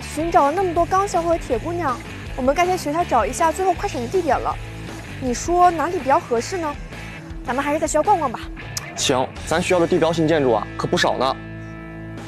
寻找了那么多钢校和铁姑娘，我们该在学校找一下最后快闪的地点了。你说哪里比较合适呢？咱们还是在学校逛逛吧。 行，咱学校的地标性建筑啊可不少呢。